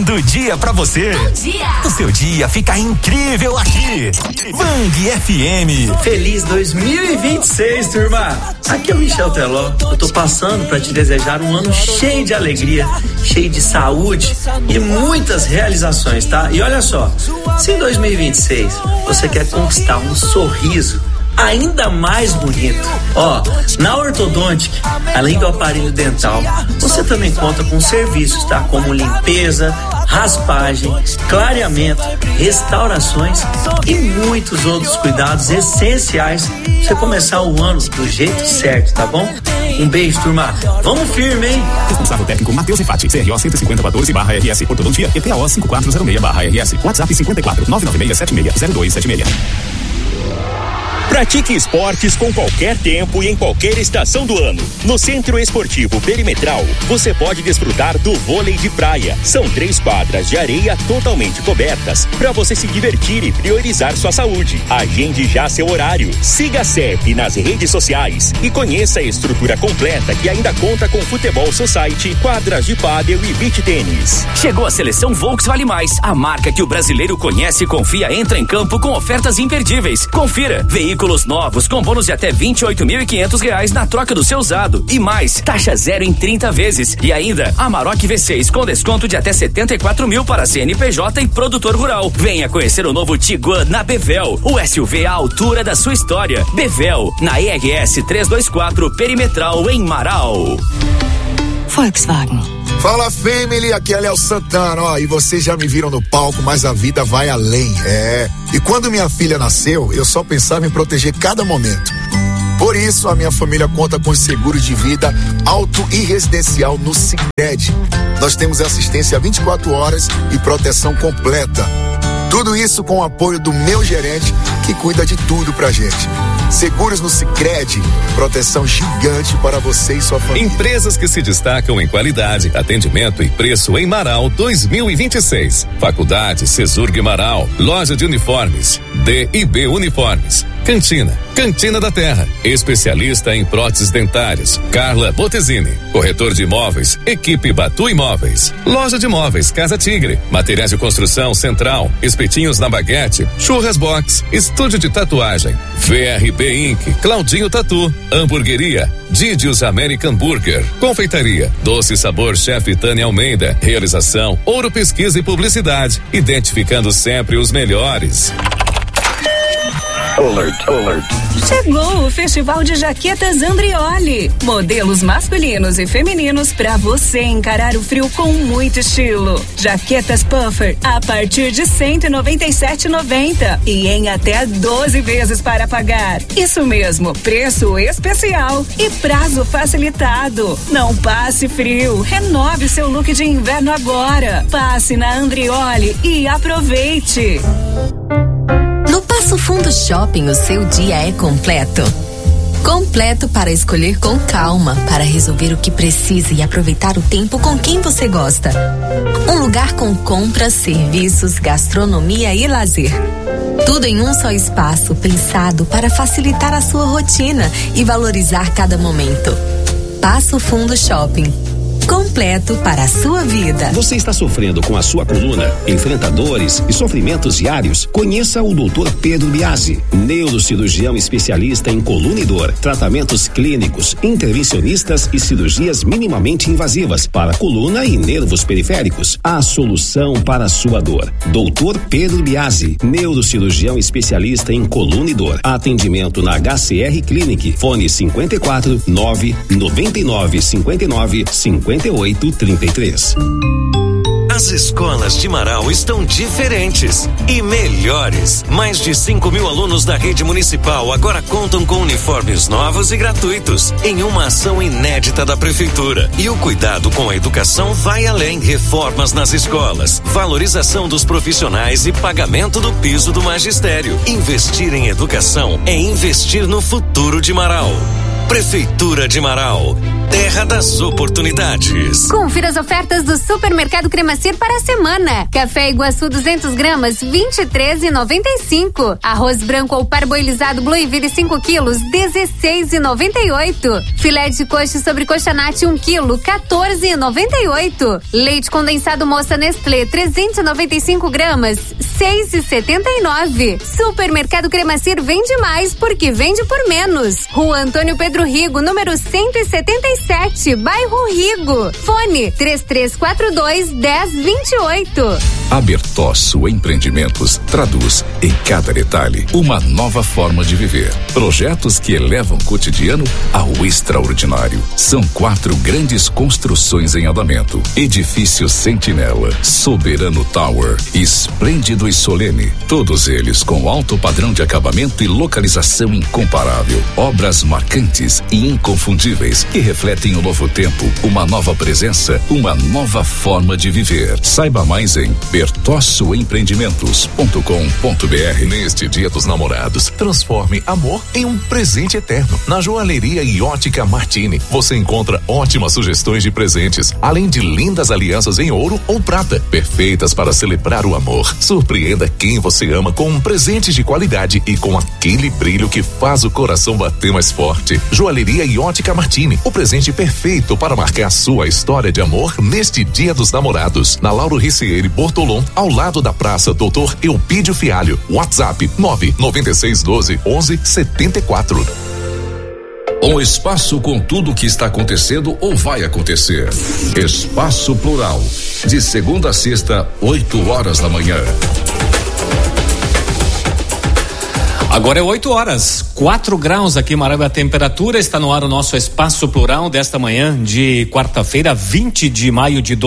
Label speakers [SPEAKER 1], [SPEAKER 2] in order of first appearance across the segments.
[SPEAKER 1] do dia pra você.
[SPEAKER 2] Bom dia.
[SPEAKER 1] O seu dia fica incrível aqui. Bang FM.
[SPEAKER 3] Feliz 2026, turma. Aqui é o Michel Teló. Eu tô passando pra te desejar um ano cheio de alegria, cheio de saúde e muitas realizações, tá? E olha só, se em 2026 você quer conquistar um sorriso ainda mais bonito, na Ortodontic, além do aparelho dental, você também conta com serviços, tá? Como limpeza, raspagem, clareamento, restaurações e muitos outros cuidados essenciais pra você começar o ano do jeito certo, tá bom? Um beijo, turma. Vamos firme, hein?
[SPEAKER 4] Responsável técnico Matheus Infati, CRO 15014/RS, Ortodontia EPAO 5406/RS, WhatsApp 54 996 760276.
[SPEAKER 5] Pratique esportes com qualquer tempo e em qualquer estação do ano. No Centro Esportivo Perimetral, você pode desfrutar do vôlei de praia. São 3 quadras de areia totalmente cobertas para você se divertir e priorizar sua saúde. Agende já seu horário. Siga a CEP nas redes sociais e conheça a estrutura completa que ainda conta com futebol society, quadras de pádel e beach tênis.
[SPEAKER 6] Chegou a seleção Volks Vale Mais, a marca que o brasileiro conhece e confia entra em campo com ofertas imperdíveis. Confira, veículos novos com bônus de até R$28.500 na troca do seu usado e mais, taxa zero em 30 vezes e ainda Amarok V6 com desconto de até 74 mil para CNPJ e produtor rural. Venha conhecer o novo Tiguan na Bevel, o SUV à altura da sua história. Bevel, na ERS 324 Perimetral em Marau.
[SPEAKER 7] Volkswagen.
[SPEAKER 8] Fala, family, aqui é Léo Santana, e vocês já me viram no palco, mas a vida vai além, E quando minha filha nasceu, eu só pensava em proteger cada momento. Por isso, a minha família conta com seguros de vida auto e residencial no Sicredi. Nós temos assistência 24 horas e proteção completa. Tudo isso com o apoio do meu gerente, que cuida de tudo pra gente. Seguros no Sicredi, proteção gigante para você e sua família.
[SPEAKER 9] Empresas que se destacam em qualidade, atendimento e preço em Marau 2026. Faculdade Cesurg Marau, loja de uniformes, D&B Uniformes. Cantina da Terra, especialista em próteses dentárias, Carla Botesini. Corretor de imóveis, equipe Batu Imóveis. Loja de móveis, Casa Tigre. Materiais de construção Central, espetinhos na Baguete, Churras Box, estúdio de tatuagem, VRB Inc., Claudinho Tatu, hamburgueria, Didios American Burger, confeitaria, doce sabor Chef Tânia Almeida. Realização, Ouro Pesquisa e Publicidade, identificando sempre os melhores.
[SPEAKER 7] Alert. Chegou o Festival de Jaquetas Andrioli. Modelos masculinos e femininos para você encarar o frio com muito estilo. Jaquetas puffer a partir de R$197,90 e em até 12 vezes para pagar. Isso mesmo, preço especial e prazo facilitado. Não passe frio, renove seu look de inverno agora. Passe na Andrioli e aproveite.
[SPEAKER 2] No Passo Fundo Shopping, o seu dia é completo. Completo para escolher com calma, para resolver o que precisa e aproveitar o tempo com quem você gosta. Um lugar com compras, serviços, gastronomia e lazer. Tudo em um só espaço, pensado para facilitar a sua rotina e valorizar cada momento. Passo Fundo Shopping. Completo para a sua vida.
[SPEAKER 10] Você está sofrendo com a sua coluna? Enfrenta dores e sofrimentos diários? Conheça o Dr. Pedro Biasi, neurocirurgião especialista em coluna e dor, tratamentos clínicos, intervencionistas e cirurgias minimamente invasivas para coluna e nervos periféricos. A solução para a sua dor. Dr. Pedro Biasi, neurocirurgião especialista em coluna e dor. Atendimento na HCR Clinic. Fone 54 999 59 5833.
[SPEAKER 11] As escolas de Marau estão diferentes e melhores. Mais de 5.000 alunos da rede municipal agora contam com uniformes novos e gratuitos, em uma ação inédita da prefeitura. E o cuidado com a educação vai além. Reformas nas escolas, valorização dos profissionais e pagamento do piso do magistério. Investir em educação é investir no futuro de Marau. Prefeitura de Marau. terra das oportunidades.
[SPEAKER 12] Confira as ofertas do Supermercado Cremacir para a semana. Café Iguaçu 200 gramas, 23,95. Arroz branco ou parboilizado Blueville 5 quilos, 16,98. Filé de coxa sobre coxa nati 1 quilo, 14,98. Leite condensado Moça Nestlé 395 gramas, 6,79. Supermercado Cremacir vende mais porque vende por menos. Rua Antônio Pedro Rigo, número 177, bairro Rigo. Fone 3342-1028.
[SPEAKER 13] A Bertosso Empreendimentos traduz em cada detalhe uma nova forma de viver. Projetos que elevam o cotidiano ao extraordinário. São 4 grandes construções em andamento: Edifício Sentinela, Soberano Tower, Esplêndido e Solene. Todos eles com alto padrão de acabamento e localização incomparável. Obras marcantes e inconfundíveis que refletem um novo tempo, uma nova presença, uma nova forma de viver. Saiba mais em bertossoempreendimentos.com.br.
[SPEAKER 14] Neste Dia dos Namorados, transforme amor em um presente eterno. Na Joalheria e Ótica Martini, você encontra ótimas sugestões de presentes, além de lindas alianças em ouro ou prata, perfeitas para celebrar o amor. Surpreenda quem você ama com um presente de qualidade e com aquele brilho que faz o coração bater mais forte. Joalheria e Ótica Martini, o presente perfeito para marcar sua história de amor neste Dia dos Namorados. Na Lauro Ricieri Bortolom, ao lado da Praça Doutor Eupídio Fialho. WhatsApp 99612-1174.
[SPEAKER 13] Um espaço com tudo o que está acontecendo ou vai acontecer. Espaço Plural, de segunda a sexta, 8 horas da manhã.
[SPEAKER 15] Agora é 8 horas, 4 graus aqui em Maranhão a temperatura. Está no ar o nosso Espaço Plural desta manhã de quarta-feira, 20 de maio de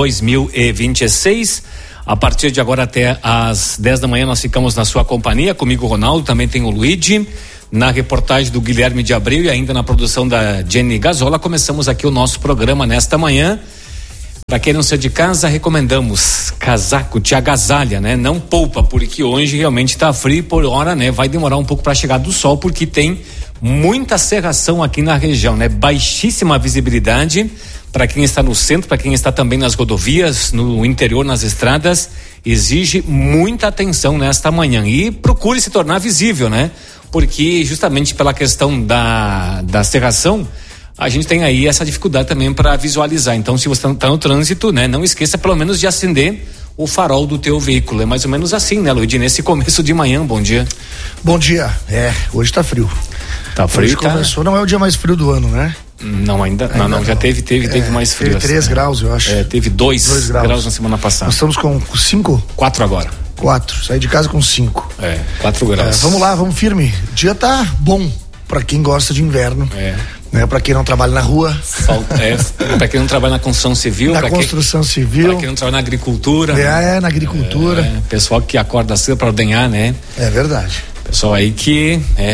[SPEAKER 15] 2026. A partir de agora até às 10 da manhã nós ficamos na sua companhia. Comigo, Ronaldo, também tem o Luigi. Na reportagem do Guilherme de Abreu e ainda na produção da Jenny Gazola, começamos aqui o nosso programa nesta manhã. Para quem não sai de casa, recomendamos casaco, te agasalha, né? Não poupa, porque hoje realmente tá frio por hora, né? Vai demorar um pouco para chegar do sol, porque tem muita cerração aqui na região, né? Baixíssima visibilidade para quem está no centro, para quem está também nas rodovias, no interior, nas estradas, exige muita atenção nesta manhã e procure se tornar visível, né? Porque justamente pela questão da cerração, a gente tem aí essa dificuldade também para visualizar. Então, se você está no trânsito, né, não esqueça pelo menos de acender o farol do teu veículo. É mais ou menos assim, né, Luiz? Nesse começo de manhã, bom dia.
[SPEAKER 16] Bom dia. Hoje tá frio.
[SPEAKER 15] Tá frio,
[SPEAKER 16] hoje começou, não é o dia mais frio do ano, né?
[SPEAKER 15] Não, ainda não, já teve mais frio.
[SPEAKER 16] Teve 3 graus, eu acho.
[SPEAKER 15] Teve 2 graus na semana passada.
[SPEAKER 16] Nós estamos com 5?
[SPEAKER 15] 4 agora.
[SPEAKER 16] 4, saí de casa com 5.
[SPEAKER 15] 4 graus.
[SPEAKER 16] Vamos lá, vamos firme. O dia tá bom pra quem gosta de inverno. Né, para quem não trabalha na rua.
[SPEAKER 15] Para quem não trabalha na construção civil.
[SPEAKER 16] Na construção civil.
[SPEAKER 15] Para quem não trabalha na agricultura.
[SPEAKER 16] Na agricultura.
[SPEAKER 15] Pessoal que acorda cedo para ordenhar, né?
[SPEAKER 16] É verdade.
[SPEAKER 15] Pessoal aí que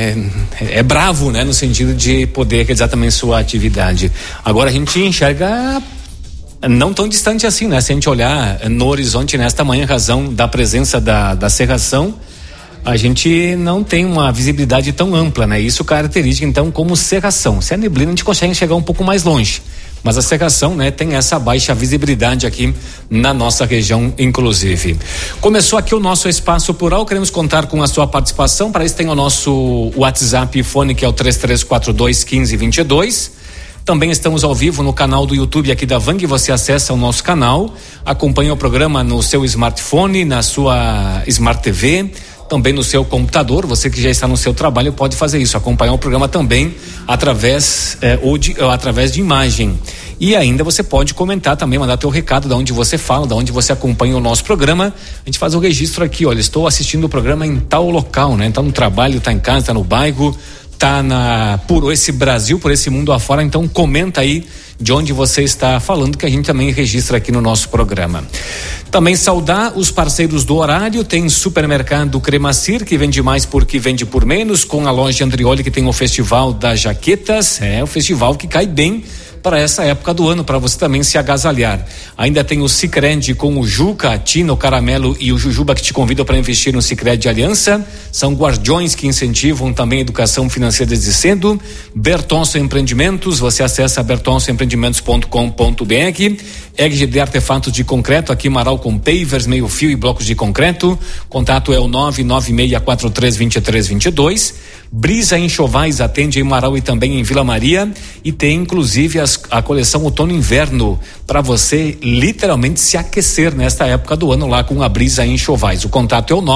[SPEAKER 15] é bravo, né? No sentido de poder realizar também sua atividade. Agora a gente enxerga não tão distante assim, né? Se a gente olhar no horizonte nesta manhã, em razão da presença da cerração, a gente não tem uma visibilidade tão ampla, né? Isso caracteriza então como cerração. Se é neblina, a gente consegue chegar um pouco mais longe. Mas a cerração, né, tem essa baixa visibilidade aqui na nossa região, inclusive. Começou aqui o nosso Espaço Plural, queremos contar com a sua participação. Para isso tem o nosso WhatsApp e fone, que é o 3342-1522. Também estamos ao vivo no canal do YouTube aqui da Vang. Você acessa o nosso canal, acompanha o programa no seu smartphone, na sua Smart TV, também no seu computador. Você que já está no seu trabalho pode fazer isso, acompanhar o programa também através de imagem. E ainda você pode comentar também, mandar teu recado, de onde você fala, de onde você acompanha o nosso programa. A gente faz o registro aqui, olha, estou assistindo o programa em tal local, né? Tá no trabalho, tá em casa, tá no bairro, tá por esse Brasil, por esse mundo afora. Então comenta aí de onde você está falando, que a gente também registra aqui no nosso programa. Também saudar os parceiros do horário. Tem Supermercado Cremacir, que vende mais porque vende por menos, com a loja Andrioli, que tem o Festival das Jaquetas, o festival que cai bem para essa época do ano, para você também se agasalhar. Ainda tem o Sicredi com o Juca, a Tina, o Caramelo e o Jujuba, que te convidam para investir no Sicredi Aliança. São guardiões que incentivam também a educação financeira desde cedo. Bertonso Empreendimentos, você acessa bertonsoempreendimentos.com.br. EGD Artefatos de Concreto, aqui Marau, com pavers, meio fio e blocos de concreto. Contato é o 996432322. Brisa Enxovais atende em Marau e também em Vila Maria, e tem inclusive a coleção outono e inverno para você literalmente se aquecer nesta época do ano lá com a Brisa Enxovais. O contato é o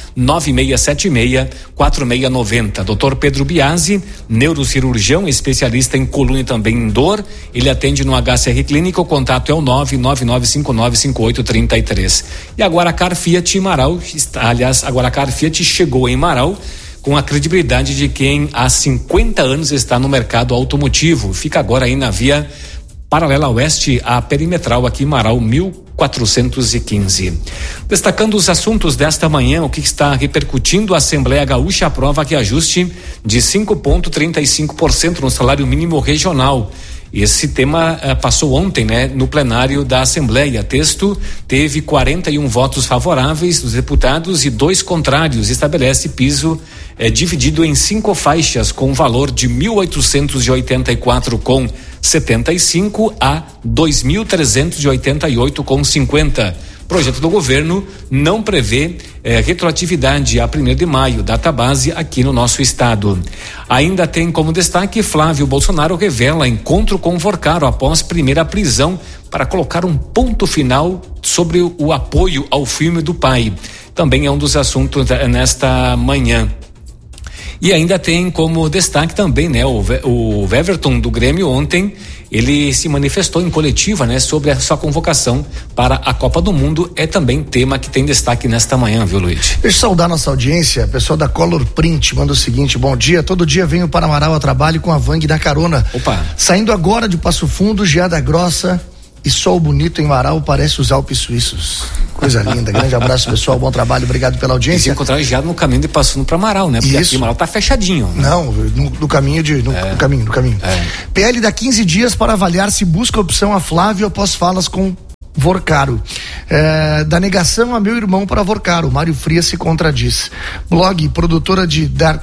[SPEAKER 15] 99676-4690. Dr. Pedro Biasi, neurocirurgião, especialista em coluna e também em dor. Ele atende no HCR Clínica. O contato é o 999595833. E agora a Car Fiat em Marau, aliás, agora a Car Fiat chegou em Marau com a credibilidade de quem há 50 anos está no mercado automotivo. Fica agora aí na via paralela oeste à perimetral, aqui em Marau, 1415. Destacando os assuntos desta manhã, o que está repercutindo: a Assembleia Gaúcha aprova que ajuste de 5,35% no salário mínimo regional. Esse tema passou ontem, né, no plenário da Assembleia. Texto teve 41 votos favoráveis dos deputados e 2 contrários. Estabelece piso dividido em 5 faixas, com valor de 1.884,75 a 2.388,50. Projeto do governo não prevê retroatividade a 1º de maio, data base aqui no nosso estado. Ainda tem como destaque: Flávio Bolsonaro revela encontro com Vorcaro após primeira prisão para colocar um ponto final sobre o apoio ao filme do pai. Também é um dos assuntos nesta manhã. E ainda tem como destaque também, né, o Everton do Grêmio ontem, ele se manifestou em coletiva, né, sobre a sua convocação para a Copa do Mundo. É também tema que tem destaque nesta manhã, viu, Luiz?
[SPEAKER 16] Deixa eu saudar nossa audiência. Pessoal da Color Print manda o seguinte: bom dia, todo dia venho para Marau a trabalho com a Vang na carona.
[SPEAKER 15] Opa!
[SPEAKER 16] Saindo agora de Passo Fundo, geada grossa e sol bonito em Marau, parece os Alpes suíços. Coisa linda. Grande abraço, pessoal, bom trabalho, obrigado pela audiência.
[SPEAKER 15] E se encontrar geado no caminho de Passo Fundo para Marau, né? Porque aqui Marau tá fechadinho, né?
[SPEAKER 16] Não, no caminho. PL dá 15 dias para avaliar se busca opção a Flávio após falas com Vorcaro. Da negação a meu irmão para Vorcaro, Mário Frias se contradiz. Blog, produtora de Dark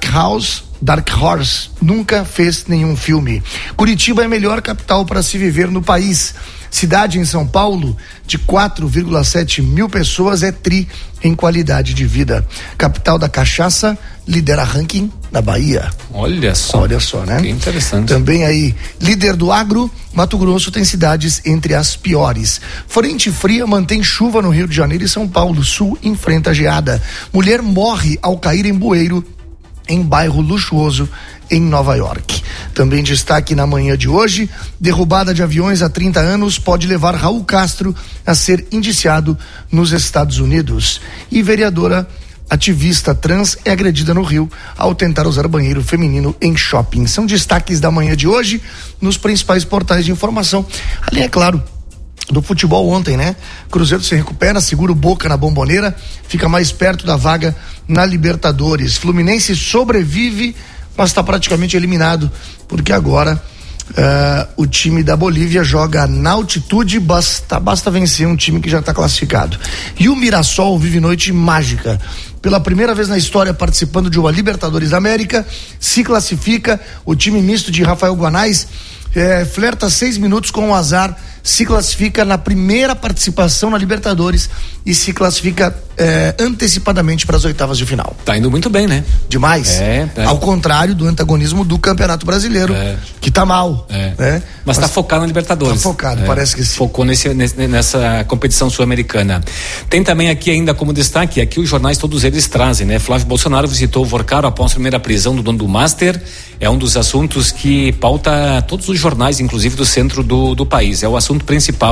[SPEAKER 16] Horse, nunca fez nenhum filme. Curitiba é a melhor capital para se viver no país. Cidade em São Paulo de 4,7 mil pessoas é tri em qualidade de vida. Capital da cachaça, lidera ranking na Bahia.
[SPEAKER 15] Olha só,
[SPEAKER 16] né?
[SPEAKER 15] Que interessante.
[SPEAKER 16] Também aí, líder do agro, Mato Grosso tem cidades entre as piores. Frente fria mantém chuva no Rio de Janeiro e São Paulo. Sul enfrenta geada. Mulher morre ao cair em bueiro em bairro luxuoso em Nova York. Também destaque na manhã de hoje: derrubada de aviões há 30 anos pode levar Raul Castro a ser indiciado nos Estados Unidos. E vereadora ativista trans é agredida no Rio ao tentar usar banheiro feminino em shopping. São destaques da manhã de hoje nos principais portais de informação. Ali, é claro, do futebol ontem, né? Cruzeiro se recupera, segura o Boca na Bomboneira, fica mais perto da vaga na Libertadores. Fluminense sobrevive, mas está praticamente eliminado, porque agora o time da Bolívia joga na altitude, basta vencer um time que já está classificado. E o Mirassol vive noite mágica. Pela primeira vez na história participando de uma Libertadores da América, se classifica. O time misto de Rafael Guanais flerta 6 minutos com o azar, se classifica na primeira participação na Libertadores e se classifica antecipadamente para as oitavas de final.
[SPEAKER 15] Tá indo muito bem, né?
[SPEAKER 16] Demais. Ao contrário do antagonismo do Campeonato Brasileiro, que tá mal.
[SPEAKER 15] Mas tá focado na Libertadores.
[SPEAKER 16] Tá focado, parece que sim.
[SPEAKER 15] Focou nessa competição sul-americana. Tem também aqui ainda como destaque, aqui os jornais todos eles trazem, né? Flávio Bolsonaro visitou o Vorcaro após a primeira prisão do dono do Master. É um dos assuntos que pauta todos os jornais, inclusive do centro do país. É o assunto principal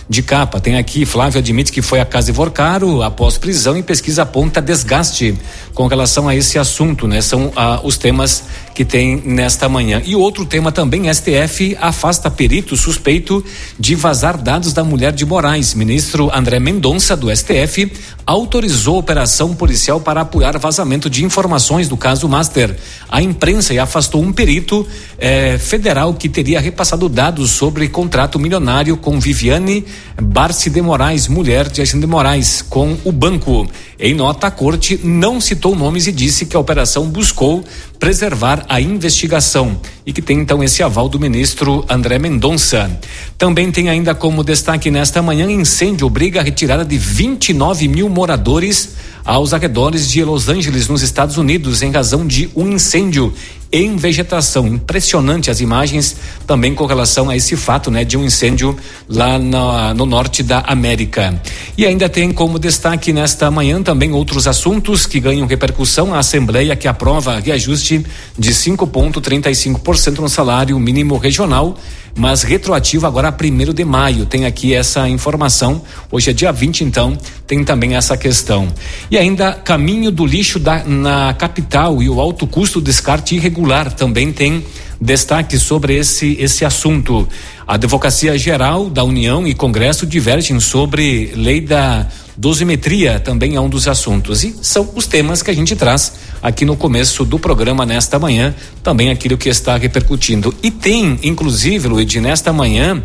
[SPEAKER 15] de capa. Tem aqui, Flávio admite que foi à casa de Vorcaro após prisão e pesquisa aponta desgaste com relação a esse assunto, né? São os temas que tem nesta manhã. E outro tema também, STF afasta perito suspeito de vazar dados da mulher de Moraes. Ministro André Mendonça, do STF, autorizou operação policial para apurar vazamento de informações do caso Master. A imprensa afastou um perito federal que teria repassado dados sobre contrato milionário com Viviane Barci de Moraes, mulher de Alexandre de Moraes, com o banco. Em nota, a corte não citou nomes e disse que a operação buscou preservar a investigação e que tem então esse aval do ministro André Mendonça. Também tem ainda como destaque nesta manhã: incêndio obriga a retirada de 29 mil moradores aos arredores de Los Angeles, nos Estados Unidos, em razão de um incêndio em vegetação. Impressionante as imagens também com relação a esse fato, né, de um incêndio lá no norte da América. E ainda tem como destaque nesta manhã também outros assuntos que ganham repercussão. A Assembleia que aprova reajuste de 5,35% no salário mínimo regional, mas retroativo agora a 1º de maio. Tem aqui essa informação. Hoje é dia 20, então tem também essa questão. E ainda caminho do lixo na capital e o alto custo do descarte irregular também tem destaque sobre esse assunto. A Advocacia Geral da União e Congresso divergem sobre lei da dosimetria, também é um dos assuntos, e são os temas que a gente traz aqui no começo do programa nesta manhã, também aquilo que está repercutindo. E tem, inclusive, Luiz, nesta manhã,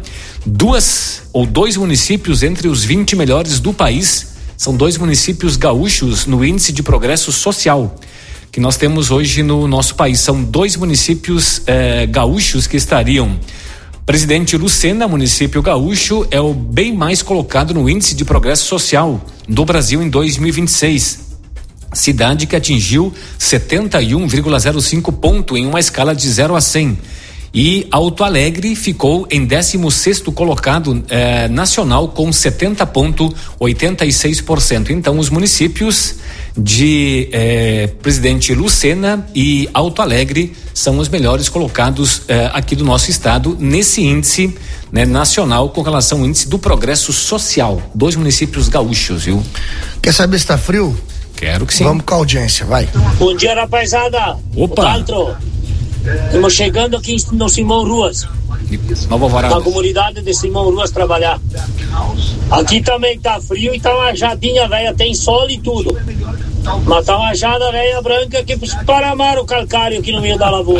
[SPEAKER 15] dois municípios entre os 20 melhores do país. São 2 municípios gaúchos no índice de progresso social que nós temos hoje no nosso país. São 2 municípios gaúchos que estariam. Presidente Lucena, município gaúcho, é o bem mais colocado no índice de progresso social do Brasil em 2026. Cidade que atingiu 71,05 ponto em uma escala de 0 a 100. E Alto Alegre ficou em 16º colocado nacional com 70,86%. Então, os municípios de Presidente Lucena e Alto Alegre são os melhores colocados aqui do nosso estado nesse índice, né, nacional com relação ao índice do progresso social. 2 municípios gaúchos, viu?
[SPEAKER 16] Quer saber se tá frio?
[SPEAKER 15] Quero que sim.
[SPEAKER 16] Vamos com a audiência, vai.
[SPEAKER 17] Bom dia, rapaziada.
[SPEAKER 15] Opa!
[SPEAKER 17] Estamos chegando aqui no Simão Ruas,
[SPEAKER 15] Nova Alvorada,
[SPEAKER 17] na comunidade de Simão Ruas, trabalhar. Aqui também tá frio e tá uma jadinha velha, tem sol e tudo. Mas tá uma jada velha branca que para amar o calcário aqui no meio da lavoura.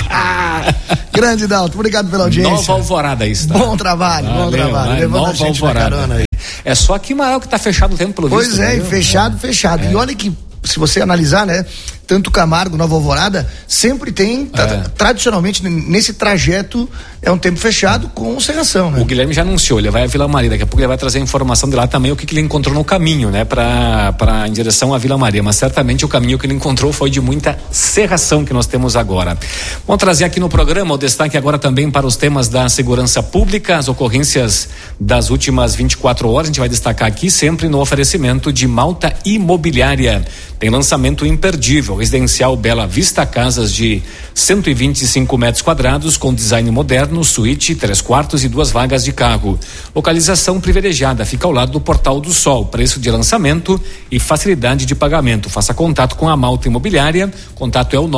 [SPEAKER 16] Grande, Dalton, obrigado pela audiência.
[SPEAKER 15] Nova Alvorada aí está.
[SPEAKER 16] Bom trabalho, bom trabalho. Levanta a gente na carona aí.
[SPEAKER 15] É só aqui Marau que tá fechado o tempo pelo visto.
[SPEAKER 16] Pois é, fechado. E olha que, se você analisar, né, tanto Camargo, Nova Alvorada, sempre tem, tradicionalmente, nesse trajeto, é um tempo fechado com serração, né?
[SPEAKER 15] O Guilherme já anunciou, ele vai a Vila Maria, daqui a pouco ele vai trazer a informação de lá também, o que ele encontrou no caminho, né, em direção à Vila Maria, mas certamente o caminho que ele encontrou foi de muita serração que nós temos agora. Vamos trazer aqui no programa o destaque agora também para os temas da segurança pública, as ocorrências das últimas 24 horas, a gente vai destacar aqui sempre no oferecimento de Malta Imobiliária. Tem lançamento imperdível, residencial Bela Vista, casas de 125 metros quadrados com design moderno, suíte, 3 quartos e 2 vagas de carro. Localização privilegiada, fica ao lado do Portal do Sol, preço de lançamento e facilidade de pagamento. Faça contato com a Malta Imobiliária, contato é o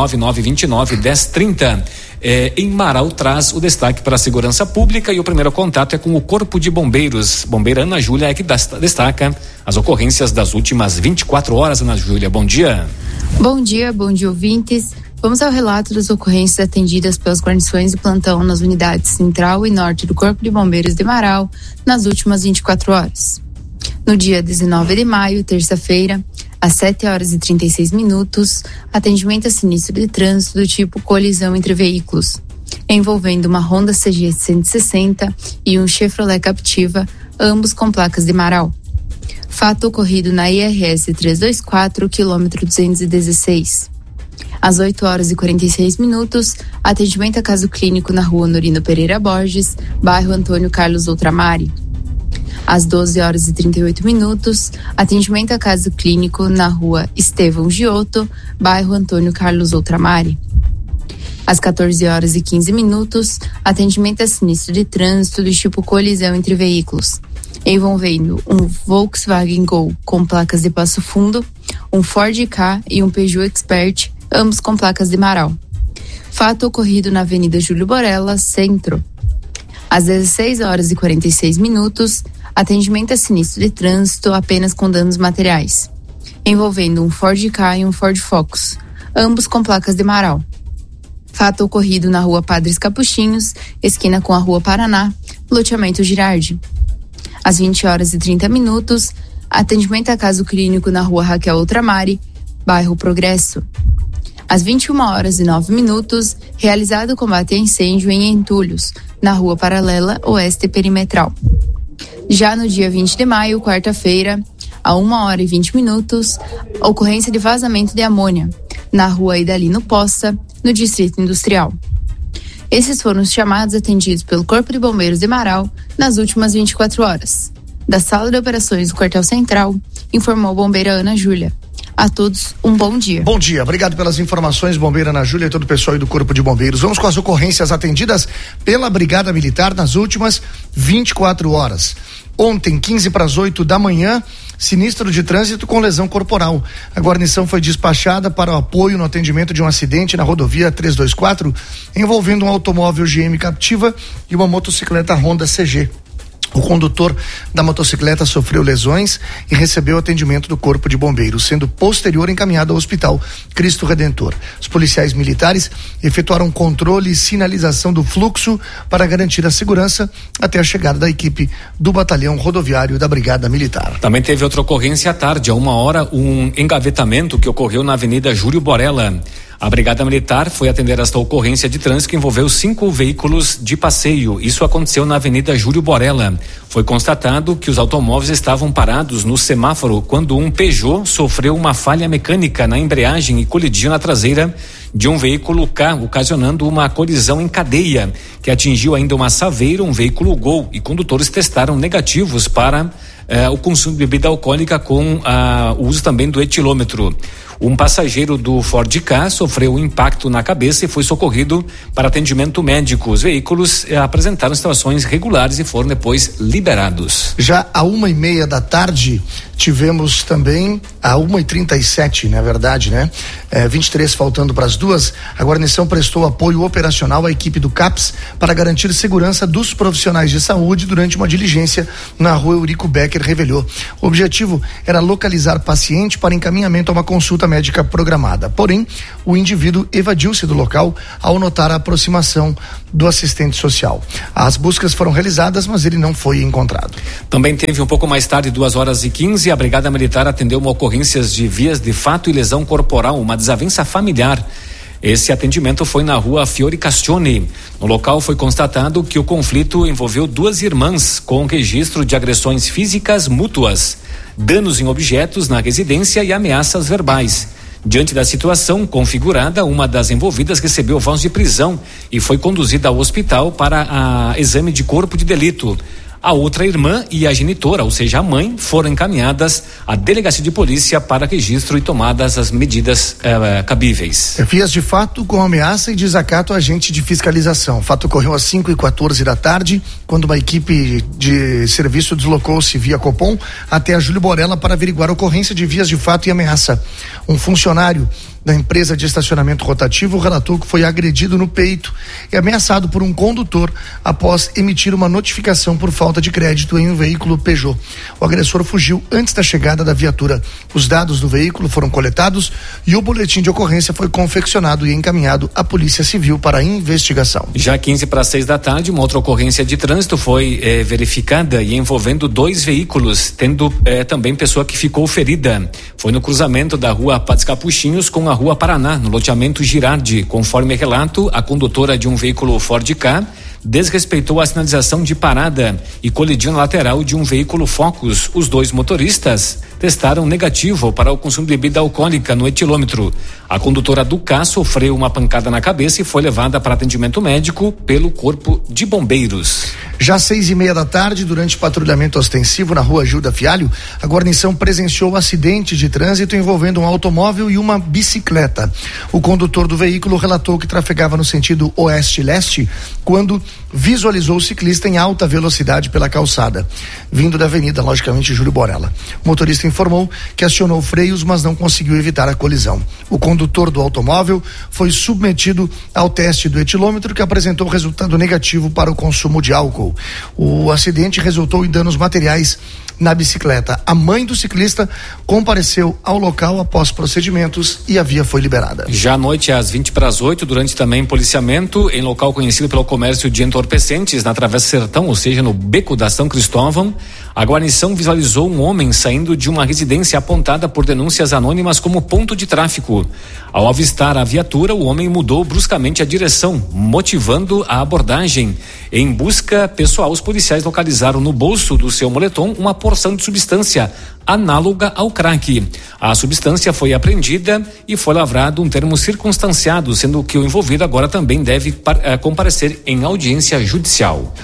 [SPEAKER 15] 99929-1030. Em Marau traz o destaque para a segurança pública e o primeiro contato é com o Corpo de Bombeiros. Bombeira Ana Júlia é que destaca as ocorrências das últimas 24 horas. Ana Júlia, bom dia.
[SPEAKER 18] Bom dia, ouvintes. Vamos ao relato das ocorrências atendidas pelas guarnições de plantão nas unidades Central e Norte do Corpo de Bombeiros de Marau nas últimas 24 horas. No dia 19 de maio, terça-feira, às 7h36, atendimento a sinistro de trânsito do tipo colisão entre veículos, envolvendo uma Honda CG 160 e um Chevrolet Captiva, ambos com placas de Marau. Fato ocorrido na IRS 324, quilômetro 216. Às 8h46, atendimento a caso clínico na rua Norino Pereira Borges, bairro Antônio Carlos Outramari. Às 12h38, atendimento a caso clínico na rua Estevão Giotto, bairro Antônio Carlos Outramari. Às 14h15, atendimento a sinistro de trânsito do tipo colisão entre veículos, envolvendo um Volkswagen Gol com placas de Passo Fundo, um Ford Ka e um Peugeot Expert, ambos com placas de Marau. Fato ocorrido na Avenida Júlio Borella, Centro. Às 16h46, atendimento a sinistro de trânsito apenas com danos materiais, envolvendo um Ford Ka e um Ford Focus, ambos com placas de Marau. Fato ocorrido na Rua Padres Capuchinhos, esquina com a Rua Paraná, loteamento Girardi. Às 20h30, atendimento a caso clínico na Rua Raquel Outramari, bairro Progresso. Às 21h09, realizado combate a incêndio em Entulhos, na Rua Paralela Oeste Perimetral. Já no dia 20 de maio, quarta-feira, a 1h20, ocorrência de vazamento de amônia, na Rua Idalino Poça, no Distrito Industrial. Esses foram os chamados atendidos pelo Corpo de Bombeiros de Marau nas últimas 24 horas. Da Sala de Operações do Quartel Central, informou a bombeira Ana Júlia. A todos, um bom dia.
[SPEAKER 16] Bom dia, obrigado pelas informações, bombeira Ana Júlia e todo o pessoal aí do Corpo de Bombeiros. Vamos com as ocorrências atendidas pela Brigada Militar nas últimas 24 horas. Ontem, 7:45 da manhã, sinistro de trânsito com lesão corporal. A guarnição foi despachada para o apoio no atendimento de um acidente na rodovia 324, envolvendo um automóvel GM Captiva e uma motocicleta Honda CG. O condutor da motocicleta sofreu lesões e recebeu atendimento do Corpo de Bombeiros, sendo posterior encaminhado ao Hospital Cristo Redentor. Os policiais militares efetuaram controle e sinalização do fluxo para garantir a segurança até a chegada da equipe do Batalhão Rodoviário da Brigada Militar.
[SPEAKER 15] Também teve outra ocorrência à tarde, a 1h, um engavetamento que ocorreu na Avenida Júlio Borella. A Brigada Militar foi atender esta ocorrência de trânsito que envolveu 5 veículos de passeio. Isso aconteceu na Avenida Júlio Borella. Foi constatado que os automóveis estavam parados no semáforo quando um Peugeot sofreu uma falha mecânica na embreagem e colidiu na traseira de um veículo K, ocasionando uma colisão em cadeia, que atingiu ainda uma Saveiro, um veículo Gol, e condutores testaram negativos para o consumo de bebida alcoólica com o uso também do etilômetro. Um passageiro do Ford Ka sofreu um impacto na cabeça e foi socorrido para atendimento médico. Os veículos apresentaram situações regulares e foram depois liberados.
[SPEAKER 16] Já à 1h30 da tarde, tivemos também, a 1h37, na verdade, né? 23 faltando para as 2, a guarnição prestou apoio operacional à equipe do CAPS para garantir segurança dos profissionais de saúde durante uma diligência na Rua Eurico Becker, Revelhô. O objetivo era localizar paciente para encaminhamento a uma consulta médica programada. Porém, o indivíduo evadiu-se do local ao notar a aproximação do assistente social. As buscas foram realizadas, mas ele não foi encontrado.
[SPEAKER 15] Também teve um pouco mais tarde, 2h15, a Brigada Militar atendeu uma ocorrência de vias de fato e lesão corporal, uma desavença familiar. Esse atendimento foi na Rua Fiore Castione. No local foi constatado que o conflito envolveu 2 irmãs com registro de agressões físicas mútuas, danos em objetos na residência e ameaças verbais. Diante da situação configurada, uma das envolvidas recebeu voz de prisão e foi conduzida ao hospital para exame de corpo de delito. A outra irmã e a genitora, ou seja, a mãe, foram encaminhadas à delegacia de polícia para registro e tomadas as medidas cabíveis.
[SPEAKER 16] Vias de fato com ameaça e desacato agente de fiscalização. O fato ocorreu às 5h14 da tarde, quando uma equipe de serviço deslocou-se via Copom até a Júlio Borella para averiguar a ocorrência de vias de fato e ameaça. Um funcionário da empresa de estacionamento rotativo relatou que foi agredido no peito e ameaçado por um condutor após emitir uma notificação por falta de crédito em um veículo Peugeot. O agressor fugiu antes da chegada da viatura. Os dados do veículo foram coletados e o boletim de ocorrência foi confeccionado e encaminhado à Polícia Civil para a investigação.
[SPEAKER 15] Já 15:06 da tarde, uma outra ocorrência de trânsito foi verificada e envolvendo 2 veículos, tendo também pessoa que ficou ferida. Foi no cruzamento da Rua Padres Capuchinhos com a Rua Paraná, no loteamento Girardi. Conforme relato, a condutora de um veículo Ford Ka desrespeitou a sinalização de parada e colidiu na lateral de um veículo Focus. Os dois motoristas testaram negativo para o consumo de bebida alcoólica no etilômetro. A condutora do carro sofreu uma pancada na cabeça e foi levada para atendimento médico pelo Corpo de Bombeiros.
[SPEAKER 16] Já às 6:30 da tarde, durante patrulhamento ostensivo na rua Gilda Fialho, a guarnição presenciou um acidente de trânsito envolvendo um automóvel e uma bicicleta. O condutor do veículo relatou que trafegava no sentido oeste-leste quando visualizou o ciclista em alta velocidade pela calçada, vindo da avenida, logicamente, Júlio Borella. O motorista informou que acionou freios, mas não conseguiu evitar a colisão. O condutor do automóvel foi submetido ao teste do etilômetro, que apresentou resultado negativo para o consumo de álcool. O acidente resultou em danos materiais na bicicleta. A mãe do ciclista compareceu ao local após procedimentos e a via foi liberada.
[SPEAKER 15] Já à noite, às 7:20, durante também policiamento em local conhecido pelo comércio de entorpecentes, na Travessa Sertão, ou seja, no Beco da São Cristóvão, a guarnição visualizou um homem saindo de uma residência apontada por denúncias anônimas como ponto de tráfico. Ao avistar a viatura, o homem mudou bruscamente a direção, motivando a abordagem. Em busca pessoal, os policiais localizaram no bolso do seu moletom uma porção de substância análoga ao crack. A substância foi apreendida e foi lavrado um termo circunstanciado, sendo que o envolvido agora também deve comparecer em audiência judicial.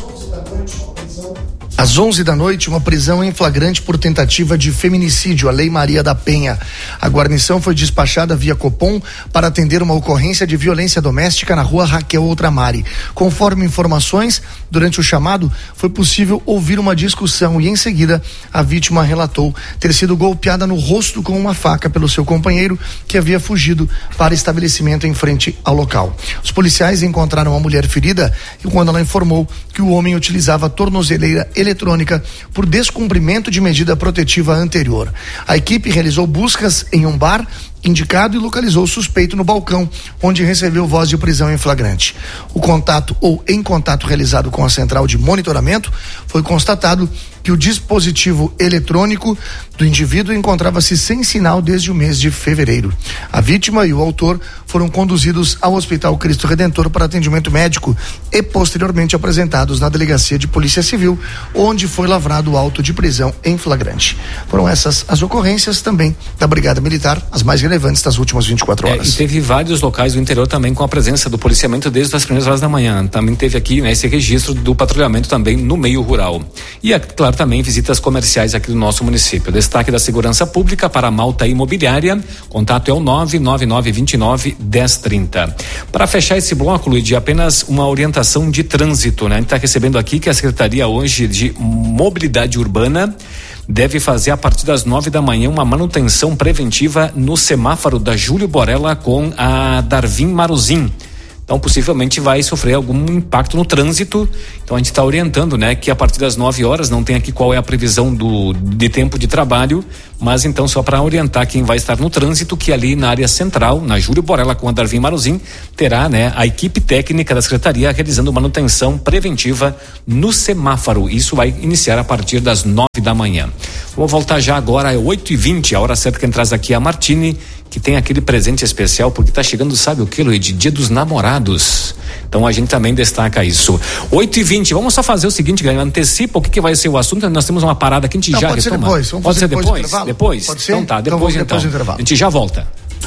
[SPEAKER 16] Às 11 da noite, uma prisão em flagrante por tentativa de feminicídio, a Lei Maria da Penha. A guarnição foi despachada via Copom para atender uma ocorrência de violência doméstica na rua Raquel Outramari. Conforme informações, durante o chamado, foi possível ouvir uma discussão e, em seguida, a vítima relatou ter sido golpeada no rosto com uma faca pelo seu companheiro, que havia fugido para estabelecimento em frente ao local. Os policiais encontraram a mulher ferida e quando ela informou que o homem utilizava tornozeleira eletrônica por descumprimento de medida protetiva anterior. A equipe realizou buscas em um bar indicado e localizou o suspeito no balcão, onde recebeu voz de prisão em flagrante. O contato ou em contato realizado com a central de monitoramento, foi constatado que o dispositivo eletrônico do indivíduo encontrava-se sem sinal desde o mês de fevereiro. A vítima e o autor foram conduzidos ao Hospital Cristo Redentor para atendimento médico e posteriormente apresentados na Delegacia de Polícia Civil, onde foi lavrado o auto de prisão em flagrante. Foram essas as ocorrências também da Brigada Militar, as mais relevantes das últimas 24 horas.
[SPEAKER 15] E teve vários locais do interior também com a presença do policiamento desde as primeiras horas da manhã. Também teve aqui, né, esse registro do patrulhamento também no meio rural. E, claro, também visitas comerciais aqui do nosso município. Destaque da Segurança Pública para a Malta Imobiliária. Contato é o 99929-1030. Para fechar esse bloco, Luiz, apenas uma orientação de trânsito, né? A gente está recebendo aqui que a Secretaria hoje de Mobilidade Urbana deve fazer a partir das 9 da manhã uma manutenção preventiva no semáforo da Júlio Borella com a Darvin Maruzin. Então, possivelmente vai sofrer algum impacto no trânsito. Então, a gente está orientando, né, que a partir das 9 horas, não tem aqui qual é a previsão de tempo de trabalho, mas então só para orientar quem vai estar no trânsito, que ali na área central, na Júlio Borella com a Darvin Maruzin, terá, né, a equipe técnica da Secretaria realizando manutenção preventiva no semáforo. Isso vai iniciar a partir das 9 da manhã. Vou voltar já agora, é 8h20, a hora certa que entras aqui a Martini, que tem aquele presente especial, porque tá chegando, sabe o que, Luiz? Dia dos Namorados. Então a gente também destaca isso. 8h20, vamos só fazer o seguinte, galera, antecipa o que vai ser o assunto. Nós temos uma parada que a gente já
[SPEAKER 16] pode
[SPEAKER 15] retoma.
[SPEAKER 16] Ser depois.
[SPEAKER 15] Pode ser depois?
[SPEAKER 16] Depois? Pode ser?
[SPEAKER 15] Então tá, depois então.
[SPEAKER 16] Do intervalo.
[SPEAKER 15] A gente já volta.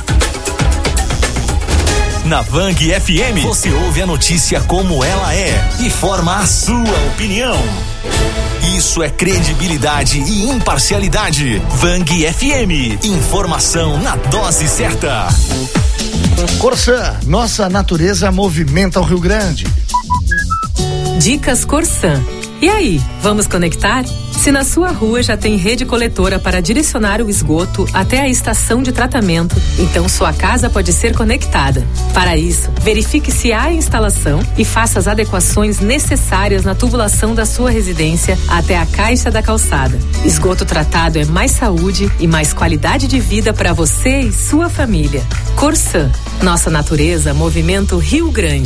[SPEAKER 1] Na Vang FM, você ouve a notícia como ela é e forma a sua opinião. Isso é credibilidade e imparcialidade. Vang FM, informação na dose certa.
[SPEAKER 16] Corsã, nossa natureza movimenta o Rio Grande.
[SPEAKER 19] Dicas Corsã. E aí, vamos conectar? Se na sua rua já tem rede coletora para direcionar o esgoto até a estação de tratamento, então sua casa pode ser conectada. Para isso, verifique se há instalação e faça as adequações necessárias na tubulação da sua residência até a caixa da calçada. Esgoto tratado é mais saúde e mais qualidade de vida para você e sua família. Corsã, nossa natureza movimenta o Rio Grande.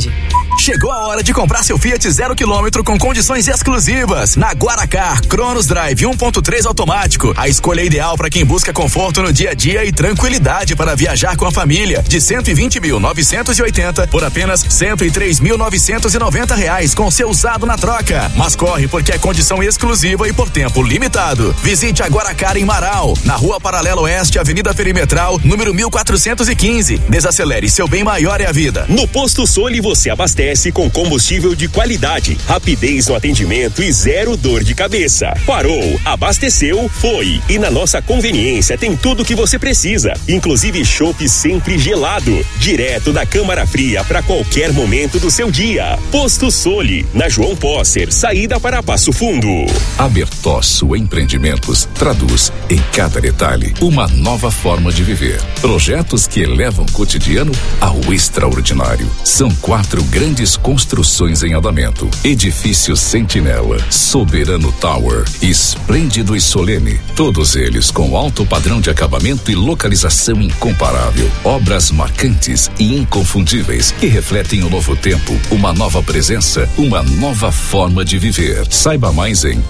[SPEAKER 20] Chegou a hora de comprar seu Fiat 0 km com condições exclusivas. Na Guaracar, Cronos Drive 1.3 automático. A escolha ideal para quem busca conforto no dia a dia e tranquilidade para viajar com a família. De 120.980 por apenas R$103.990 com seu usado na troca. Mas corre porque é condição exclusiva e por tempo limitado. Visite a Guaracar em Marau, na Rua Paralela Oeste, Avenida Perimetral, número 1415. Desacelere, seu bem maior é a vida.
[SPEAKER 5] No Posto Soli você abastece com combustível de qualidade, rapidez no atendimento e zero dor de cabeça. Parou, abasteceu, foi. E na nossa conveniência tem tudo que você precisa, inclusive chopp sempre gelado, direto da câmara fria para qualquer momento do seu dia. Posto Soli, na João Posser, saída para Passo Fundo.
[SPEAKER 13] A Bertosso Empreendimentos traduz em cada detalhe uma nova forma de viver. Projetos que elevam o cotidiano ao extraordinário. São 4 grandes construções em andamento. Edifício Sentinela, Soberano Tower, Esplêndido e Solene. Todos eles com alto padrão de acabamento e localização incomparável. Obras marcantes e inconfundíveis que refletem o novo tempo, uma nova presença, uma nova forma de viver. Saiba mais em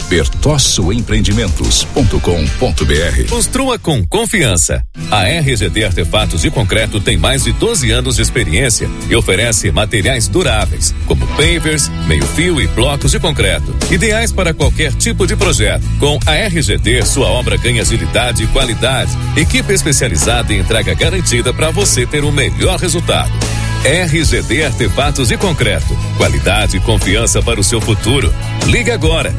[SPEAKER 13] bertossoempreendimentos.com.br.
[SPEAKER 9] Construa com confiança. A RGD Artefatos de Concreto tem mais de 12 anos de experiência e oferece materiais duráveis, como pavers, meio-fio e blocos de concreto, ideais para qualquer tipo de projeto. Com a RGD, sua obra ganha agilidade e qualidade. Equipe especializada e entrega garantida para você ter o melhor resultado. RGD Artefatos de Concreto. Qualidade e confiança para o seu futuro. Ligue agora.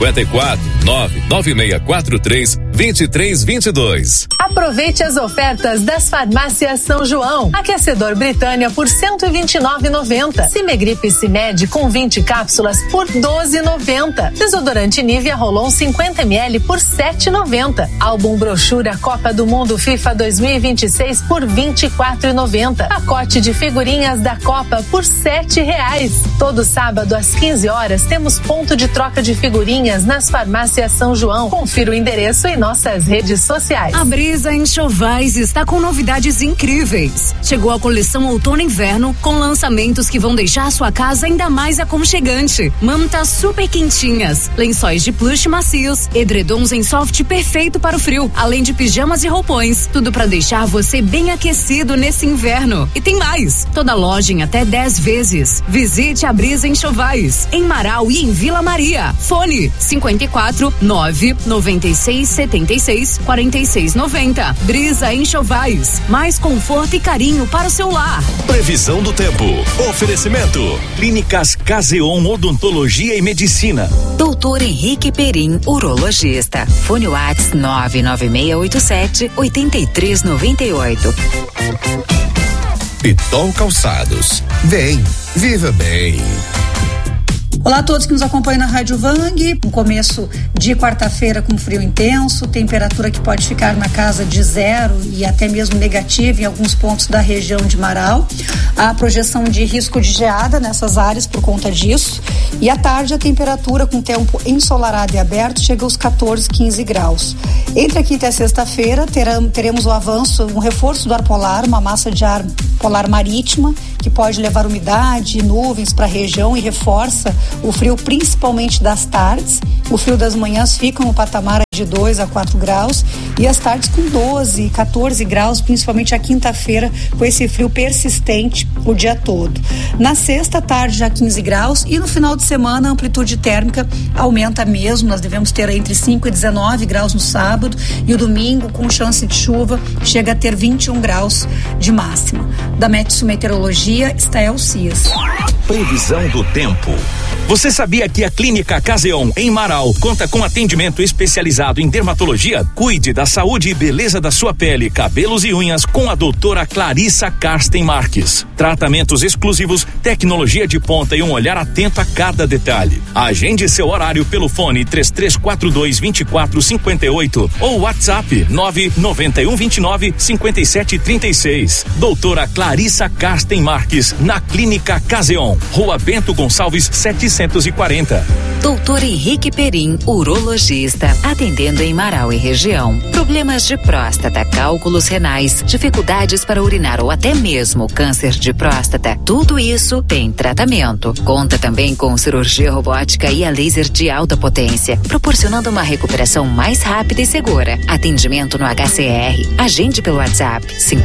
[SPEAKER 9] 54-99643-2322.
[SPEAKER 21] Aproveite as ofertas das farmácias São João. Aquecedor Britânia por R$129,90. Cimegripe Cimed com 20 cápsulas por R$12,90. Desodorante Nivea Rolon 50 ml por R$7,90. Álbum brochura Copa do Mundo FIFA 2026 por R$24,90. Pacote de figurinhas da Copa por R$7. Todo sábado às 15 horas temos ponto de troca de figurinhas nas farmácias São João. Confira o endereço em nossas redes sociais.
[SPEAKER 22] A Brisa Enxovais está com novidades incríveis. Chegou a coleção Outono e Inverno com lançamentos que vão deixar a sua casa ainda mais aconchegante. Mantas super quentinhas, lençóis de plush macios, edredons em soft perfeito para o frio, além de pijamas e roupões. Tudo para deixar você bem aquecido nesse inverno. E tem mais. Toda loja em até 10 vezes. Visite a Brisa Enxovais, em Marau e em Vila Maria. Fone 54-99676-4690. Brisa Enxovais, mais conforto e carinho para o seu lar.
[SPEAKER 1] Previsão do tempo. Oferecimento. Clínicas Caseon Odontologia e Medicina.
[SPEAKER 23] Doutor Henrique Perim, urologista. Fone Whats 99687-8398.
[SPEAKER 24] Pitol Calçados. Vem, viva bem.
[SPEAKER 25] Olá a todos que nos acompanham na Rádio Vang. Um começo de quarta-feira com frio intenso, temperatura que pode ficar na casa de 0 e até mesmo negativa em alguns pontos da região de Marau. A projeção de risco de geada nessas áreas por conta disso. E à tarde a temperatura com tempo ensolarado e aberto chega aos 14, 15 graus. Entre a quinta e a sexta-feira teremos o avanço, um reforço do ar polar, uma massa de ar polar marítima que pode levar umidade e nuvens para a região e reforça o frio principalmente das tardes. O frio das manhãs fica no patamar de 2 a 4 graus e as tardes com 12, 14 graus, principalmente a quinta-feira, com esse frio persistente o dia todo. Na sexta, tarde já 15 graus e no final de semana a amplitude térmica aumenta mesmo. Nós devemos ter entre 5 e 19 graus no sábado e o domingo, com chance de chuva, chega a ter 21 graus de máxima. Da Metsu Meteorologia, Estael Cias.
[SPEAKER 1] Previsão do tempo. Você sabia que a Clínica Caseon em Marau conta com atendimento especializado em dermatologia? Cuide da saúde e beleza da sua pele, cabelos e unhas com a doutora Clarissa Karsten Marques. Tratamentos exclusivos, tecnologia de ponta e um olhar atento a cada detalhe. Agende seu horário pelo fone 3342-2458 ou WhatsApp 99129-5736. Doutora Clarissa Karsten Marques, na Clínica Caseon, Rua Bento Gonçalves 77. 1940.
[SPEAKER 23] Doutor Henrique Perim, urologista, atendendo em Marau e região. Problemas de próstata, cálculos renais, dificuldades para urinar ou até mesmo câncer de próstata, tudo isso tem tratamento. Conta também com cirurgia robótica e a laser de alta potência, proporcionando uma recuperação mais rápida e segura. Atendimento no HCR. Agende pelo WhatsApp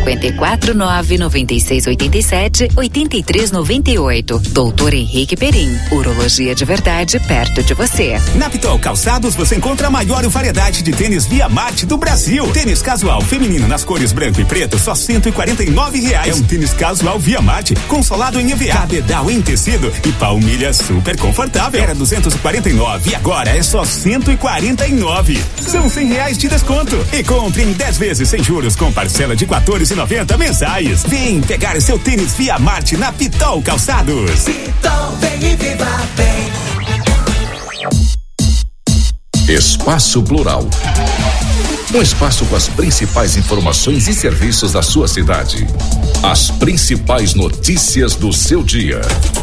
[SPEAKER 23] 549-9687-8398. Doutor Henrique Perim, urologia de verdade perto de você.
[SPEAKER 3] Na Pitol Calçados você encontra a maior variedade de tênis Via Marte do Brasil. Tênis casual feminino nas cores branco e preto, só R$149. É um tênis casual Via Marte, consolado em EVA, cabedal em tecido e palmilha super confortável. Era R$249 e agora é só R$149. São R$100 de desconto. E compre em 10 vezes sem juros com parcela de R$14,90 mensais. Vem pegar seu tênis Via Marte na Pitol Calçados.
[SPEAKER 4] Pitol, vem e viva bem.
[SPEAKER 13] Espaço Plural. Um espaço com as principais informações e serviços da sua cidade. As principais notícias do seu dia.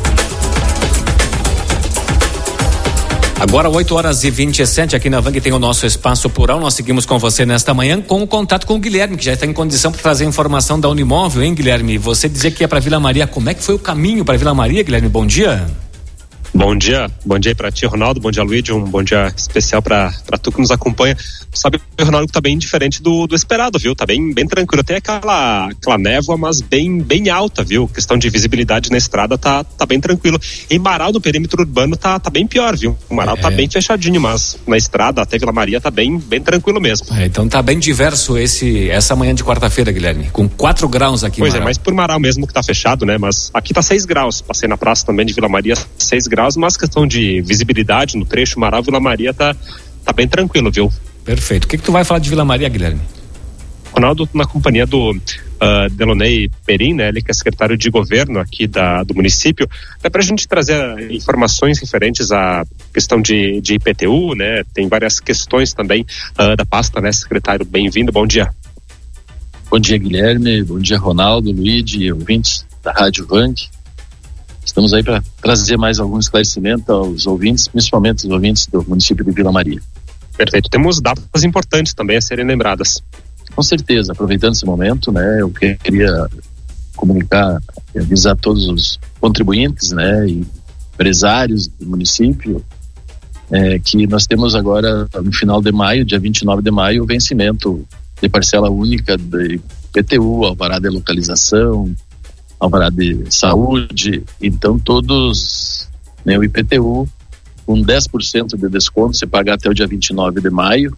[SPEAKER 15] Agora 8h27 aqui na Vang tem o nosso Espaço Plural. Nós seguimos com você nesta manhã com o contato com o Guilherme, que já está em condição para trazer informação da Unimóvel, hein, Guilherme? Você dizia que ia para Vila Maria. Como é que foi o caminho para Vila Maria, Guilherme? Bom dia.
[SPEAKER 6] Bom dia aí pra ti, Ronaldo, bom dia, Luíde, um bom dia especial pra tu que nos acompanha. Sabe, Ronaldo, que tá bem diferente do esperado, viu? Tá bem tranquilo, tem aquela névoa, mas bem alta, viu? Questão de visibilidade na estrada tá bem tranquilo. Em Marau, no perímetro urbano, tá bem pior, viu? O Marau tá bem fechadinho, mas na estrada até Vila Maria tá bem tranquilo mesmo.
[SPEAKER 15] Então tá bem diverso essa manhã de quarta-feira, Guilherme, com 4 graus aqui.
[SPEAKER 6] Pois é, mas por Marau mesmo que tá fechado, né? Mas aqui tá 6 graus, passei na praça também de Vila Maria, 6 graus, mas questão de visibilidade no trecho Marau, Vila Maria tá bem tranquilo, viu?
[SPEAKER 15] Perfeito. O que tu vai falar de Vila Maria, Guilherme?
[SPEAKER 6] Ronaldo, na companhia do Delonei Perim, né? Ele que é secretário de governo aqui do município, é pra gente trazer informações referentes à questão de IPTU, né? Tem várias questões também da pasta, né, secretário? Bem-vindo, bom dia.
[SPEAKER 7] Bom dia, Guilherme, bom dia, Ronaldo, Luíde e ouvintes da Rádio Vang. Estamos aí para trazer mais algum esclarecimento aos ouvintes, principalmente os ouvintes do município de Vila Maria.
[SPEAKER 6] Perfeito. Temos datas importantes também a serem lembradas.
[SPEAKER 7] Com certeza. Aproveitando esse momento, né, eu queria comunicar e avisar todos os contribuintes, né, e empresários do município, que nós temos agora, no final de maio, dia 29 de maio, o vencimento de parcela única de IPTU, alvará de localização, alvará de saúde. Então todos, né, o IPTU com 10% de desconto, se pagar até o dia 29 de maio,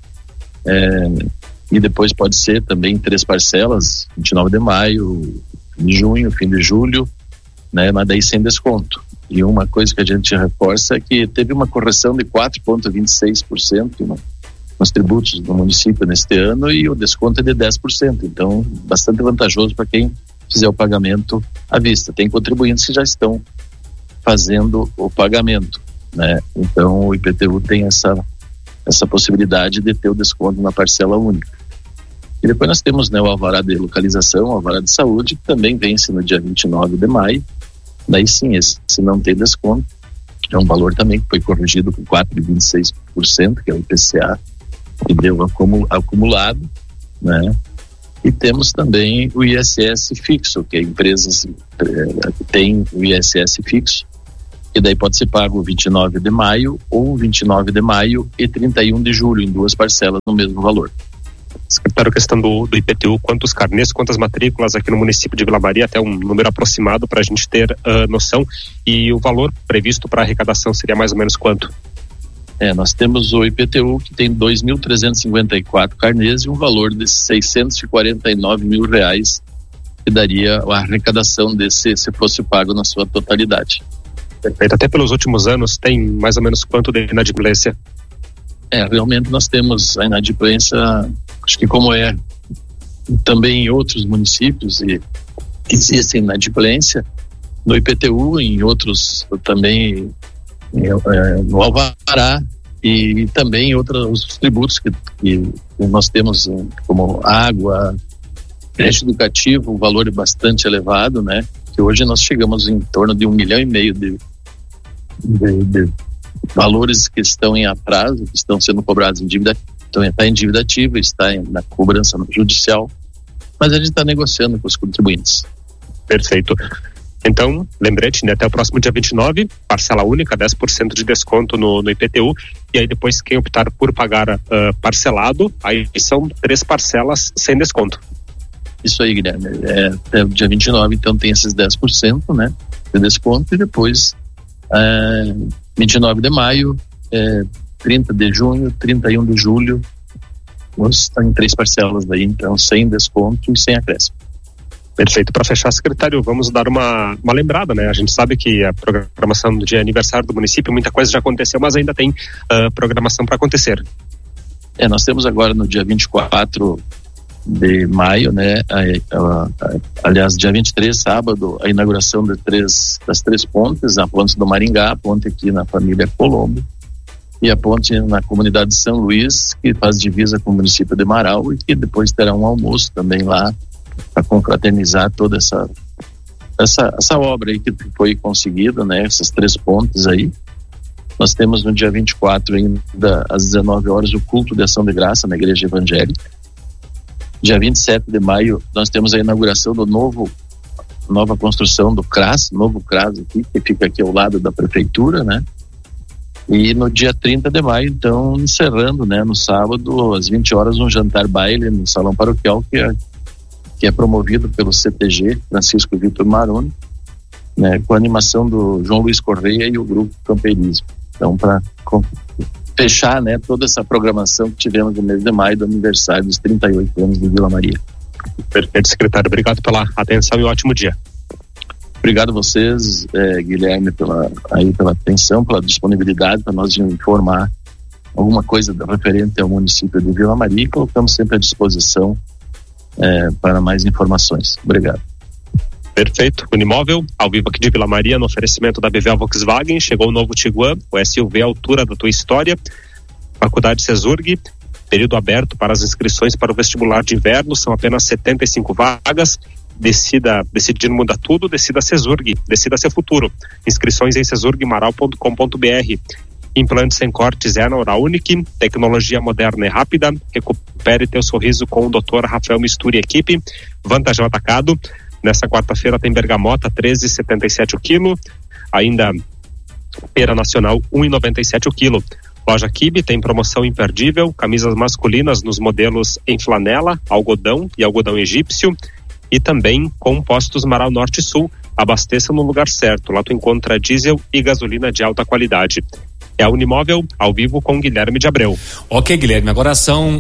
[SPEAKER 7] e depois pode ser também 3 parcelas, 29 de maio, fim de junho, fim de julho, né, mas daí sem desconto. E uma coisa que a gente reforça é que teve uma correção de 4,26% nos tributos do município neste ano, e o desconto é de 10%, então bastante vantajoso para quem fizer o pagamento à vista. Tem contribuintes que já estão fazendo o pagamento, né? Então o IPTU tem essa possibilidade de ter o desconto na parcela única. E depois nós temos, né, o alvará de localização, o alvará de saúde, que também vence no dia 29 de maio. Daí sim, esse não tem desconto. É um valor também que foi corrigido com 4,26%, que é o IPCA, que deu acumulado, né? E temos também o ISS fixo, que empresas têm o ISS fixo, que daí pode ser pago 29 de maio ou 29 de maio e 31 de julho, em 2 parcelas no mesmo valor.
[SPEAKER 6] Secretário, questão do IPTU, quantos carnês, quantas matrículas aqui no município de Vila Maria, até um número aproximado para a gente ter noção, e o valor previsto para arrecadação seria mais ou menos quanto?
[SPEAKER 7] Nós temos o IPTU, que tem 2.354 carnês e um valor de R$649 mil, que daria a arrecadação desse, se fosse pago na sua totalidade.
[SPEAKER 6] Perfeito. Até pelos últimos anos, tem mais ou menos quanto de inadimplência?
[SPEAKER 7] Realmente nós temos a inadimplência, acho que como é também em outros municípios, e existe inadimplência no IPTU, em outros também no alvará, e também outros tributos que nós temos, como água, creche educativo, o valor é bastante elevado, né? Que hoje nós chegamos em torno de 1,5 milhão de valores que estão em atraso, que estão sendo cobrados em dívida, então está em dívida ativa, está na cobrança judicial, mas a gente está negociando com os contribuintes.
[SPEAKER 6] Perfeito. Então, lembrete, né, até o próximo dia 29, parcela única, 10% de desconto no IPTU, e aí depois quem optar por pagar parcelado, aí são 3 parcelas sem desconto.
[SPEAKER 7] Isso aí, Guilherme, até o dia 29, então tem esses 10%, né, de desconto, e depois 29 de maio, 30 de junho, 31 de julho, estão em 3 parcelas daí, então sem desconto e sem acréscimo.
[SPEAKER 6] Perfeito. Para fechar, secretário, vamos dar uma lembrada, né? A gente sabe que a programação do dia aniversário do município, muita coisa já aconteceu, mas ainda tem programação para acontecer.
[SPEAKER 7] Nós temos agora no dia 24 de maio, né? Aliás, dia 23, sábado, a inauguração das 3 pontes, a ponte do Maringá, a ponte aqui na família Colombo, e a ponte na comunidade de São Luís, que faz divisa com o município de Marau, e que depois terá um almoço também lá, para confraternizar toda essa obra aí que foi conseguida, né? Essas 3 pontes aí. Nós temos no dia 24 ainda às 19 horas o culto de ação de graça na igreja evangélica. Dia 27 de maio nós temos a inauguração do nova construção do CRAS, novo CRAS aqui, que fica aqui ao lado da prefeitura, né? E no dia 30 de maio, então, encerrando, né? No sábado, às 20 horas, um jantar baile no salão paroquial que é promovido pelo CTG, Francisco Vitor Maroni, né, com a animação do João Luiz Correia e o grupo Campeirismo. Então, para fechar, né, toda essa programação que tivemos no mês de maio do aniversário dos 38 anos de Vila Maria.
[SPEAKER 6] Perfeito, secretário. Obrigado pela atenção e um ótimo dia.
[SPEAKER 7] Obrigado a vocês, Guilherme, pela atenção, pela disponibilidade para nós informar alguma coisa referente ao município de Vila Maria, e colocamos sempre à disposição para mais informações. Obrigado.
[SPEAKER 6] Perfeito. Unimóvel, ao vivo aqui de Vila Maria, no oferecimento da BV Volkswagen, chegou o novo Tiguan, o SUV à altura da tua história. Faculdade CESURG, período aberto para as inscrições para o vestibular de inverno, são apenas 75 vagas. Decidir muda tudo, decida CESURG, decida seu futuro. Inscrições em cesurgmaral.com.br. Implantes sem cortes na Oral Unique, tecnologia moderna e rápida. Recupere teu sorriso com o Dr. Rafael Mistura e equipe. Vantajão Atacado, nessa quarta-feira tem bergamota 13,77 o quilo, ainda pera nacional 1,97 o quilo. Loja Kibe tem promoção imperdível, camisas masculinas nos modelos em flanela, algodão e algodão egípcio, e também com postos Marau Norte e Sul. Abasteça no lugar certo, lá tu encontra diesel e gasolina de alta qualidade. É a Unimóvel, ao vivo com Guilherme de Abreu.
[SPEAKER 15] Ok, Guilherme, agora são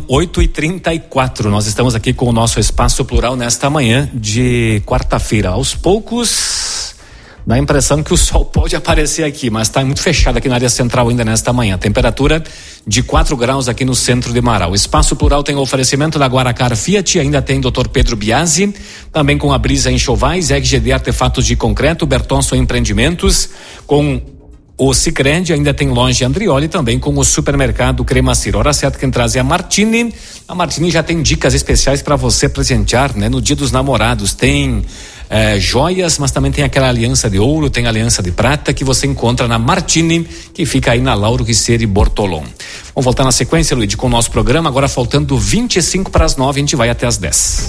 [SPEAKER 15] 8h34. Nós estamos aqui com o nosso Espaço Plural nesta manhã de quarta-feira. Aos poucos, dá a impressão que o sol pode aparecer aqui, mas está muito fechado aqui na área central ainda nesta manhã. Temperatura de 4 graus aqui no centro de Marau. O Espaço Plural tem o oferecimento da Guaracar Fiat, ainda tem Dr. Pedro Biasi, também com a Brisa Enxovais, RGD Artefatos de Concreto, Bertonson Empreendimentos, com o Sicredi, ainda tem loja Andrioli, também com o supermercado Cremacir. Hora certa quem traz é a Martini. A Martini já tem dicas especiais para você presentear, né? No Dia dos Namorados tem joias, mas também tem aquela aliança de ouro, tem aliança de prata que você encontra na Martini, que fica aí na Lauro Riccieri Bortolom. Vamos voltar na sequência, Luiz, com o nosso programa, agora faltando 25 para as 9, a gente vai até as 10.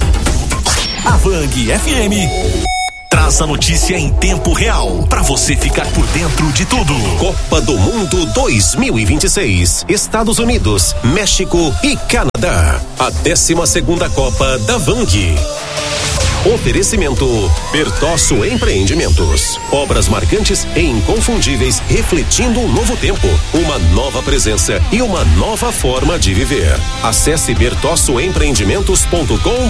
[SPEAKER 1] A Vang FM traz a notícia em tempo real para você ficar por dentro de tudo.
[SPEAKER 2] Copa do Mundo 2026, Estados Unidos, México e Canadá. A 12ª Copa da Vang. Oferecimento Bertosso Empreendimentos. Obras marcantes e inconfundíveis, refletindo um novo tempo, uma nova presença e uma nova forma de viver. Acesse bertossoempreendimentos.com.br.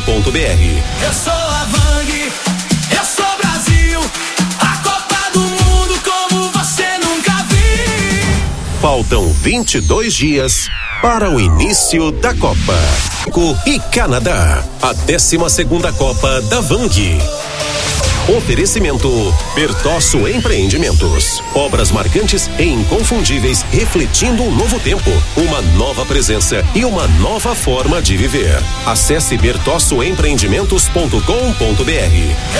[SPEAKER 4] Eu sou a Vang, eu sou Brasil, a Copa do Mundo como você nunca viu.
[SPEAKER 2] Faltam 22 dias para o início da Copa. E Canadá, a 12ª Copa da Vang. Oferecimento Bertosso Empreendimentos. Obras marcantes e inconfundíveis, refletindo um novo tempo, uma nova presença e uma nova forma de viver. Acesse bertossoempreendimentos.com.br.